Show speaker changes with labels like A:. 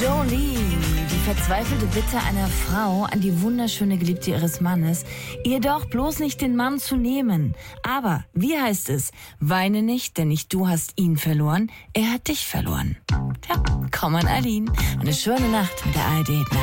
A: Jolie, die verzweifelte Bitte einer Frau an die wunderschöne Geliebte ihres Mannes, ihr doch bloß nicht den Mann zu nehmen. Aber, wie heißt es? Weine nicht, denn nicht du hast ihn verloren, er hat dich verloren. Tja, komm an Aline. Eine schöne Nacht mit der ARD.